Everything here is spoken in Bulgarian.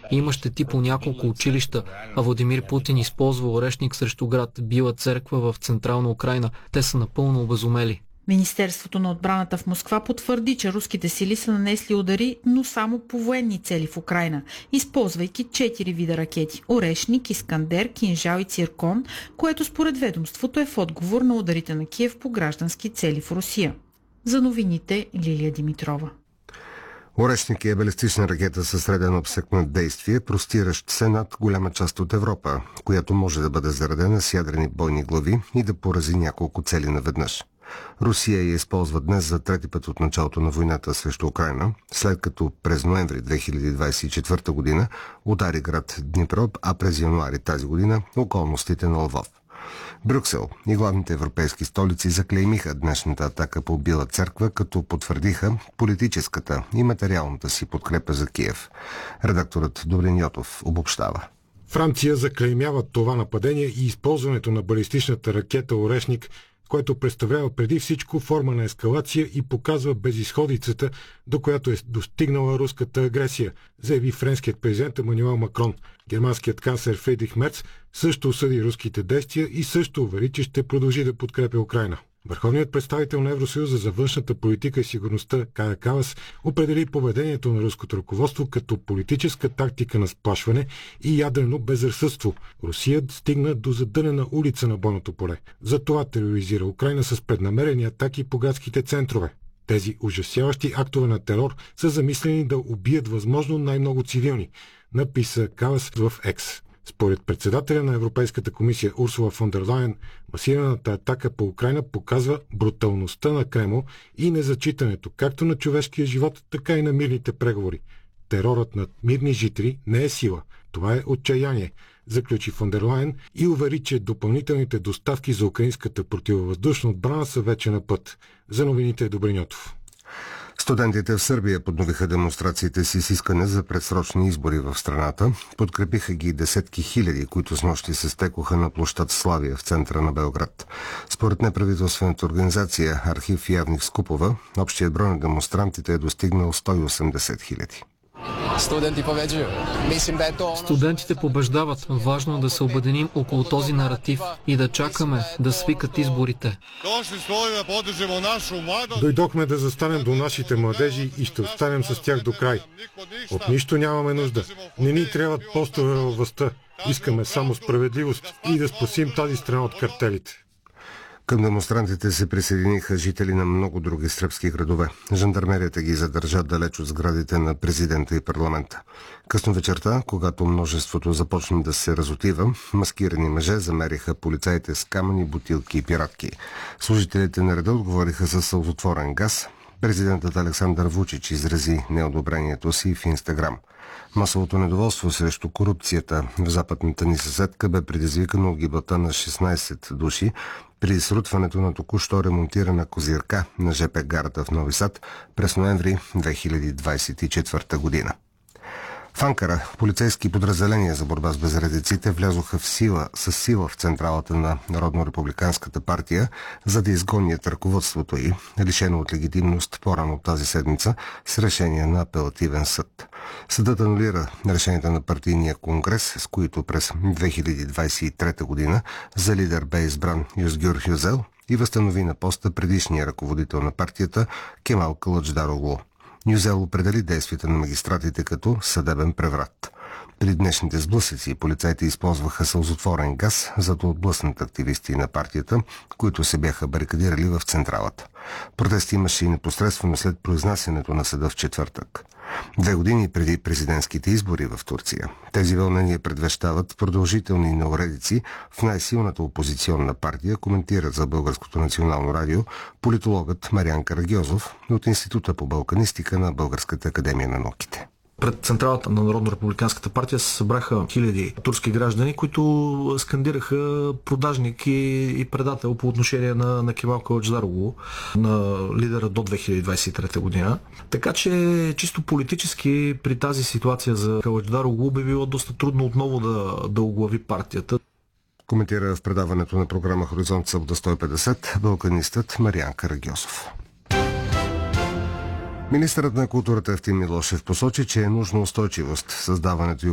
Има щети по няколко училища, а Владимир Путин използва орешник срещу град Била церква в централна Украйна. Те са напълно обезумели. Министерството на отбраната в Москва потвърди, че руските сили са нанесли удари, но само по военни цели в Украйна, използвайки 4 вида ракети – Орешник, Искандер, Кинжал и Циркон, което според ведомството е в отговор на ударите на Киев по граждански цели в Русия. За новините Лилия Димитрова. Орешник е балистична ракета със среден обсек на действие, простиращ се над голяма част от Европа, която може да бъде заредена с ядрени бойни глави и да порази няколко цели наведнъж. Русия я използва днес за трети път от началото на войната срещу Украйна, след като през ноември 2024 година удари град Днипро, а през януари тази година околностите на Лвов. Брюксел и главните европейски столици заклеймиха днешната атака по Била църква, като потвърдиха политическата и материалната си подкрепа за Киев. Редакторът Добрин Йотов обобщава. Франция заклеймява това нападение и използването на балистичната ракета Орешник, което представлява преди всичко форма на ескалация и показва безизходицата, до която е достигнала руската агресия, заяви френският президент Емануел Макрон. Германският канцлер Фридрих Мерц също осъди руските действия и също увери, че ще продължи да подкрепя Украйна. Върховният представител на Евросъюза за външната политика и сигурността Кая Калас определи поведението на руското ръководство като политическа тактика на сплашване и ядрено безразсъдство. Русия стигна до задънена улица на бойното поле. Затова тероризира Украйна с преднамерени атаки по градските центрове. Тези ужасяващи актове на терор са замислени да убият възможно най-много цивилни, написа Калас в Екс. Според председателя на Европейската комисия Урсула фон дер Лайен, масираната атака по Украйна показва бруталността на Кремъл и незачитането както на човешкия живот, така и на мирните преговори. Терорът над мирни жители не е сила, това е отчаяние, заключи фон дер Лайен и увери, че допълнителните доставки за украинската противовъздушна отбрана са вече на път. За новините Добрин Йотов. Студентите в Сърбия подновиха демонстрациите си с искане за предсрочни избори в страната. Подкрепиха ги десетки хиляди, които снощи се стекоха на площад Славия в центъра на Белград. Според неправителствената организация Архив явних скупова, общият брой на демонстрантите е достигнал 180 хиляди. Студентите побеждават. Важно е да се обединим около този наратив и да чакаме да свикат изборите. Дойдохме да застанем до нашите младежи и ще останем с тях до край. От нищо нямаме нужда. Не ни трябват постове във властта. Искаме само справедливост и да спасим тази страна от картелите. Към демонстрантите се присъединиха жители на много други сръбски градове. Жандармерията ги задържа далеч от сградите на президента и парламента. Късно вечерта, когато множеството започна да се разотива, маскирани мъже замериха полицаите с камъни, бутилки и пиратки. Служителите на реда отговориха със сълзотворен газ. Президентът Александър Вучич изрази неодобрението си в Инстаграм. Масовото недоволство срещу корупцията в западната ни съседка бе предизвикано от гибелта на 16 души при срутването на току-що ремонтирана козирка на ЖП гарата в Нови Сад през ноември 2024 година. В Анкара полицейски подразделения за борба с безредиците влязоха със сила в централата на Народно-републиканската партия, за да изгонят ръководството й, лишено от легитимност по-рано тази седмица с решение на апелативен съд. Съдът анулира решенията на партийния конгрес, с които през 2023 година за лидер бе избран Юзгюр Хюзел и възстанови на поста предишния ръководител на партията Кемал Кылычдароглу. Юзел определи действията на магистратите като съдебен преврат. При днешните сблъсъци полицаите използваха сълзотворен газ, за да отблъснат активисти на партията, които се бяха барикадирали в централата. Протести имаше и непосредствено след произнасянето на съда в четвъртък. 2 години преди президентските избори в Турция. Тези вълнения предвещават продължителни неуредици в най-силната опозиционна партия, коментира за Българското национално радио политологът Мариан Карагьозов от Института по балканистика на Българската академия на науките. Пред централата на Народно-републиканската партия се събраха хиляди турски граждани, които скандираха продажник и предател по отношение на Кемал Кылычдароглу, на лидера до 2023 година. Така че чисто политически при тази ситуация за Кылычдароглу би било доста трудно отново да оглави партията. Коментира в предаването на програма Хоризонт събота 150 балканистът Мариан Карагьозов. Министърът на културата Евтим Милошев посочи, че е нужна устойчивост в създаването и